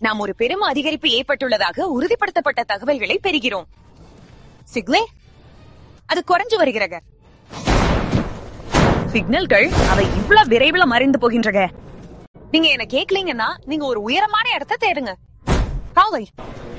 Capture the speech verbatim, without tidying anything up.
நாம் ஒரு பெரும் அதிகரிப்பு ஏற்பட்டுள்ளதாக உறுதிப்படுத்தப்பட்ட தகவல்களை பெறுகிறோம். சிக்லே, அது குறைஞ்சு வருகிறது. சிக்னல்கள் அவை இவ்வளவு விரைவில் மறைந்து போகின்றன. நீங்க என்ன கேட்கலீங்கன்னா நீங்க ஒரு உயரமான இடத்தை தேடுங்க. காலை